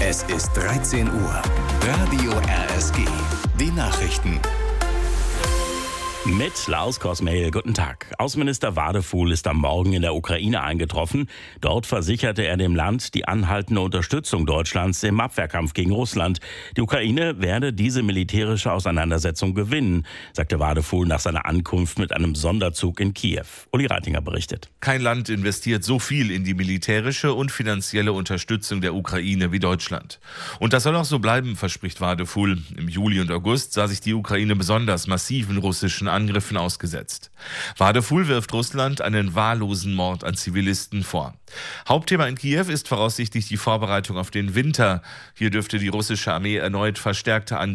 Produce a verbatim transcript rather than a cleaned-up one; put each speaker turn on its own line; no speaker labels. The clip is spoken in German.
Es ist dreizehn Uhr. Radio R S G. Die Nachrichten.
Mit Lars Kosmehl, guten Tag. Außenminister Wadefuhl ist am Morgen in der Ukraine eingetroffen. Dort versicherte er dem Land die anhaltende Unterstützung Deutschlands im Abwehrkampf gegen Russland. Die Ukraine werde diese militärische Auseinandersetzung gewinnen, sagte Wadefuhl nach seiner Ankunft mit einem Sonderzug in Kiew. Uli Reitinger berichtet.
Kein Land investiert so viel in die militärische und finanzielle Unterstützung der Ukraine wie Deutschland. Und das soll auch so bleiben, verspricht Wadefuhl. Im Juli und August sah sich die Ukraine besonders massiven russischen Angriffen ausgesetzt. Wadefuhl wirft Russland einen wahllosen Mord an Zivilisten vor. Hauptthema in Kiew ist voraussichtlich die Vorbereitung auf den Winter. Hier dürfte die russische Armee erneut verstärkte Angriffe